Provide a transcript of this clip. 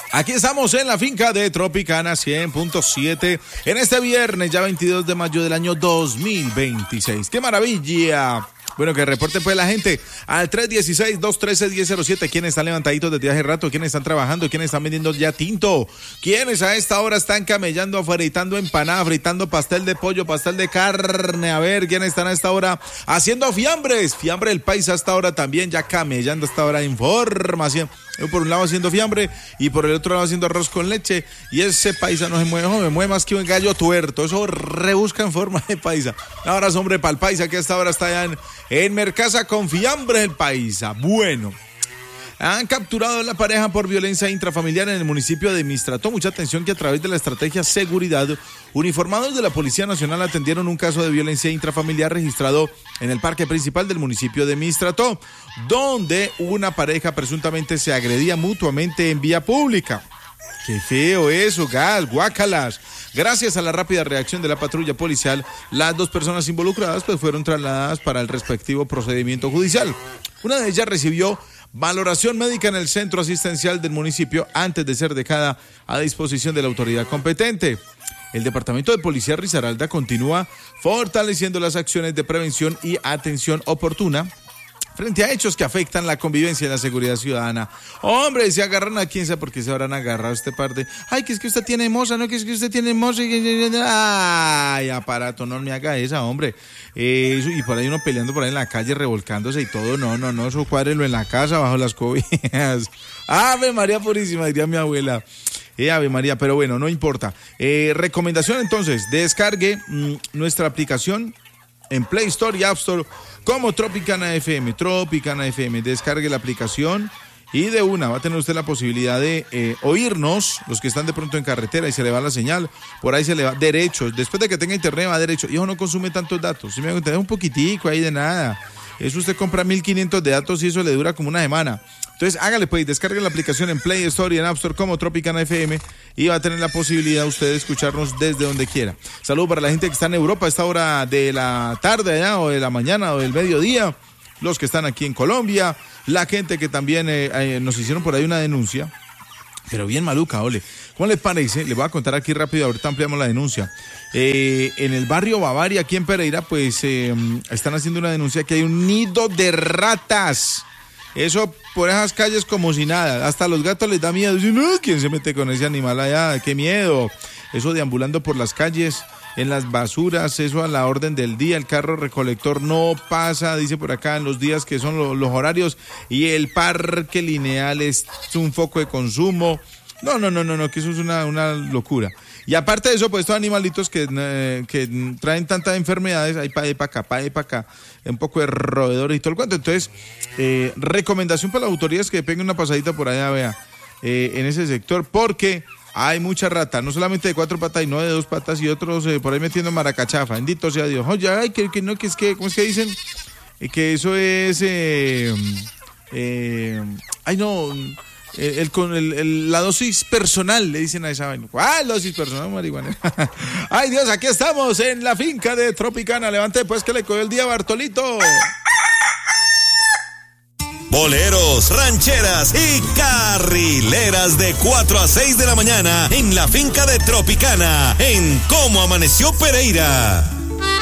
Aquí estamos en la finca de Tropicana 100.7 en este viernes, ya 22 de mayo del año 2026. ¡Qué maravilla! Bueno, que reporte pues la gente al 316-213-1007. ¿Quiénes están levantaditos desde hace rato? ¿Quiénes están trabajando? ¿Quiénes están vendiendo ya tinto? ¿Quiénes a esta hora están camellando, fritando empanada, fritando pastel de pollo, pastel de carne? A ver, ¿quiénes están a esta hora haciendo fiambres? Fiambre del país a esta hora también, ya camellando a esta hora. Información. Por un lado haciendo fiambre y por el otro lado haciendo arroz con leche. Y ese paisa no se mueve, me mueve más que un gallo tuerto. Eso rebusca en forma de paisa. Ahora, hombre, para el paisa que a esta hora está allá en Mercasa con fiambre el paisa. Bueno, han capturado a la pareja por violencia intrafamiliar en el municipio de Mistrató. Mucha atención que a través de la estrategia seguridad, uniformados de la Policía Nacional atendieron un caso de violencia intrafamiliar registrado en el parque principal del municipio de Mistrató, donde una pareja presuntamente se agredía mutuamente en vía pública. ¡Qué feo eso, gal, guácalas! Gracias a la rápida reacción de la patrulla policial, las dos personas involucradas pues fueron trasladadas para el respectivo procedimiento judicial. Una de ellas recibió valoración médica en el centro asistencial del municipio antes de ser dejada a disposición de la autoridad competente. El Departamento de Policía Risaralda continúa fortaleciendo las acciones de prevención y atención oportuna frente a hechos que afectan la convivencia y la seguridad ciudadana. Hombre, se agarran a quién sabe por qué se habrán agarrado este par de... Ay, que es que usted tiene moza, no, que es que usted tiene moza. Ay, aparato, no me haga esa, hombre. Y por ahí uno peleando por ahí en la calle, revolcándose y todo. No, eso cuádrelo en la casa, bajo las cobijas. Ave María Purísima, diría mi abuela. Ave María, pero bueno, no importa. Recomendación entonces, descargue nuestra aplicación en Play Store y App Store como Tropicana FM, descargue la aplicación y de una va a tener usted la posibilidad de oírnos, los que están de pronto en carretera y se le va la señal, por ahí se le va derecho, después de que tenga internet va derecho, y eso no consume tantos datos, si me hago entender, un poquitico ahí de nada, eso usted compra 1500 de datos y eso le dura como una semana. Entonces hágale pues, descargue la aplicación en Play Store y en App Store como Tropicana FM y va a tener la posibilidad usted de escucharnos desde donde quiera. Saludos para la gente que está en Europa a esta hora de la tarde allá, o de la mañana o del mediodía, los que están aquí en Colombia, la gente que también nos hicieron por ahí una denuncia, pero bien maluca, ole. ¿Cómo les parece? Les voy a contar aquí rápido, ahorita ampliamos la denuncia. En el barrio Bavaria, aquí en Pereira, pues están haciendo una denuncia que hay un nido de ratas. Eso por esas calles como si nada, hasta a los gatos les da miedo. Dicen, no, ¿quién se mete con ese animal allá? ¡Qué miedo! Eso deambulando por las calles, en las basuras, eso a la orden del día, el carro recolector no pasa, dice por acá, en los días que son los horarios, y el parque lineal es un foco de consumo. No, que eso es una locura. Y aparte de eso, pues estos animalitos que traen tantas enfermedades, ahí para acá, un poco de roedores y todo el cuento. Entonces, recomendación para las autoridades que peguen una pasadita por allá, vea, en ese sector, porque hay mucha rata, no solamente de 4 patas, sino de 2 patas y otros por ahí metiendo maracachafa. Bendito sea Dios. Oye, ay, que no, que es que, ¿cómo es que dicen? Que eso es, ay no... la dosis personal, le dicen a esa vaina. ¿Cuál dosis personal, marihuana? Ay, Dios, aquí estamos en la finca de Tropicana. Levante pues que le cogió el día Bartolito. Boleros, rancheras y carrileras de 4 a 6 de la mañana en la finca de Tropicana, en Cómo Amaneció Pereira.